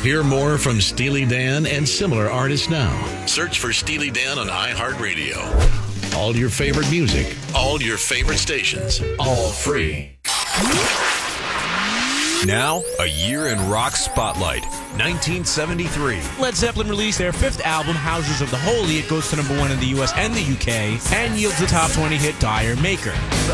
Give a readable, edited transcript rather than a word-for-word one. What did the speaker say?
Hear more from Steely Dan and similar artists now. Search for Steely Dan on iHeartRadio. All your favorite music, all your favorite stations, all free. Now, a year in rock spotlight. 1973. Led Zeppelin released their fifth album, Houses of the Holy. It goes to #1 in the US and the UK and yields the top 20 hit Dire Maker.